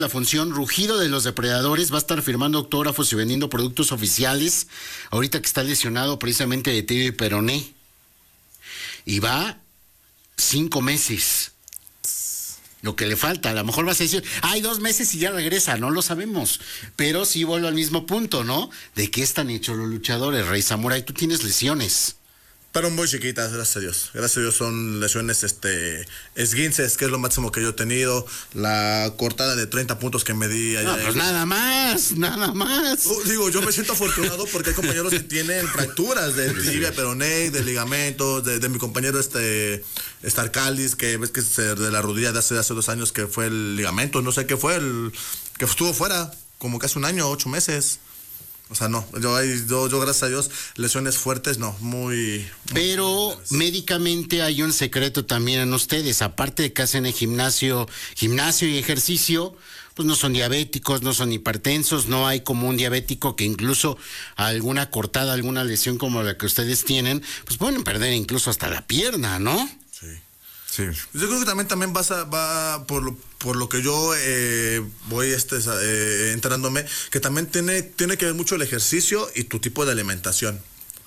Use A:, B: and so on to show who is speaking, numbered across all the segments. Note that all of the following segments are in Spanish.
A: La función Rugido de los Depredadores va a estar firmando autógrafos y vendiendo productos oficiales. Ahorita que está lesionado precisamente de tibia y peroné. Y va 5 meses. Lo que le falta, a lo mejor vas a decir, hay 2 meses y ya regresa, no lo sabemos. Pero sí vuelvo al mismo punto, ¿no? ¿De qué están hechos los luchadores, Rey Samurai? Tú tienes lesiones.
B: Pero muy chiquitas, gracias a Dios. Gracias a Dios son lesiones esguinces, que es lo máximo que yo he tenido. La cortada de 30 puntos que me di allá.
A: No, pues nada más.
B: Digo, yo me siento afortunado porque hay compañeros que tienen fracturas de tibia, peroné, de ligamentos, de mi compañero Starcalis, que ves que es de la rodilla de hace 2 años, que fue el ligamento, no sé qué fue, que estuvo fuera como casi 1 año, 8 meses. O sea, no, yo gracias a Dios, lesiones fuertes, no, muy...
A: Pero médicamente hay un secreto también en ustedes, aparte de que hacen el gimnasio y ejercicio, pues no son diabéticos, no son hipertensos, no hay como un diabético que incluso alguna cortada, alguna lesión como la que ustedes tienen, pues pueden perder incluso hasta la pierna, ¿no?
B: Sí. Yo creo que también va por lo que yo voy enterándome, que también tiene que ver mucho el ejercicio y tu tipo de alimentación.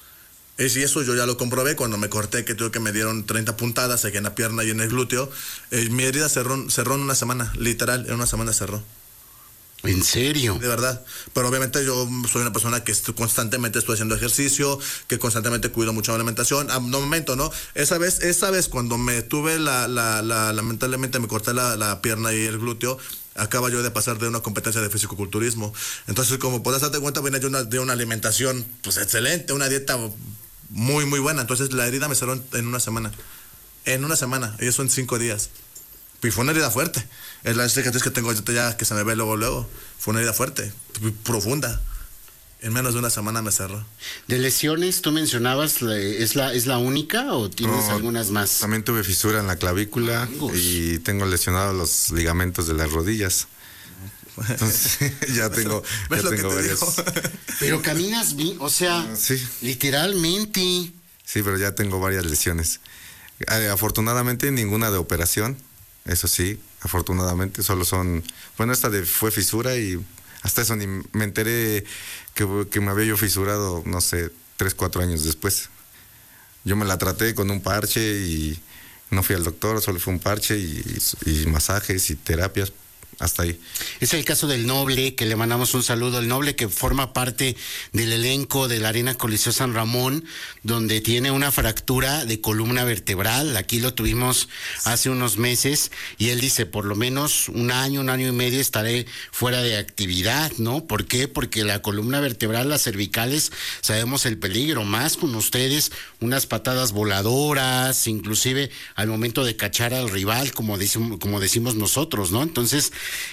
B: Y eso yo ya lo comprobé cuando me corté, que tuve que me dieron 30 puntadas aquí en la pierna y en el glúteo. Mi herida cerró en 1 semana, literal, en 1 semana cerró.
A: ¿En serio?
B: De verdad. Pero obviamente yo soy una persona que constantemente estoy haciendo ejercicio, que constantemente cuido mucho la alimentación. No, momento, ¿no? Esa vez cuando me tuve lamentablemente me corté la pierna y el glúteo, acaba yo de pasar de una competencia de fisicoculturismo. Entonces, como podrás darte cuenta, venía yo de una alimentación pues excelente, una dieta muy, muy buena. Entonces, la herida me cerró en 1 semana. En 1 semana. Y eso en 5 días. Y fue una herida fuerte. Es la cicatriz que tengo ya, que se me ve luego. Fue una herida fuerte, profunda. En menos de 1 semana me cerró.
A: ¿De lesiones tú mencionabas, es la única o tienes algunas más?
C: También tuve fisura en la clavícula y tengo lesionados los ligamentos de las rodillas. Entonces, ya tengo varios.
A: Pero caminas bien, o sea,
C: sí.
A: Literalmente.
C: Sí, pero ya tengo varias lesiones. Afortunadamente ninguna de operación. Eso sí, afortunadamente solo son... Bueno, fue fisura y hasta eso ni me enteré que me había yo fisurado, no sé, 3, 4 años después. Yo me la traté con un parche y no fui al doctor, solo fue un parche y masajes y terapias. Hasta ahí.
A: Es el caso del Noble, que le mandamos un saludo. El Noble, que forma parte del elenco de la Arena Coliseo San Ramón, donde tiene una fractura de columna vertebral. Aquí lo tuvimos hace unos meses y él dice, por lo menos 1 año y medio estaré fuera de actividad, ¿no? ¿Por qué? Porque la columna vertebral, las cervicales, sabemos el peligro, más con ustedes, unas patadas voladoras, inclusive al momento de cachar al rival, como decimos nosotros, ¿no? Entonces,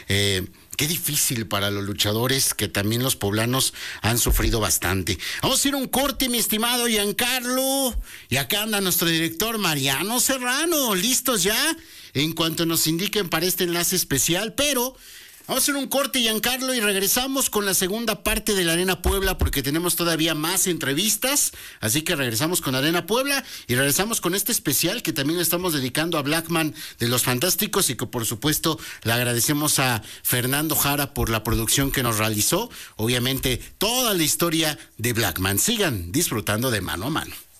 A: qué difícil para los luchadores, que también los poblanos han sufrido bastante. Vamos a ir a un corte, mi estimado Giancarlo, y acá anda nuestro director Mariano Serrano, listos ya en cuanto nos indiquen para este enlace especial, pero vamos a hacer un corte, Giancarlo, y regresamos con la segunda parte de la Arena Puebla, porque tenemos todavía más entrevistas, así que regresamos con Arena Puebla y regresamos con este especial que también le estamos dedicando a Blackman de los Fantásticos, y que por supuesto le agradecemos a Fernando Jara por la producción que nos realizó, obviamente toda la historia de Blackman. Sigan disfrutando de Mano a Mano.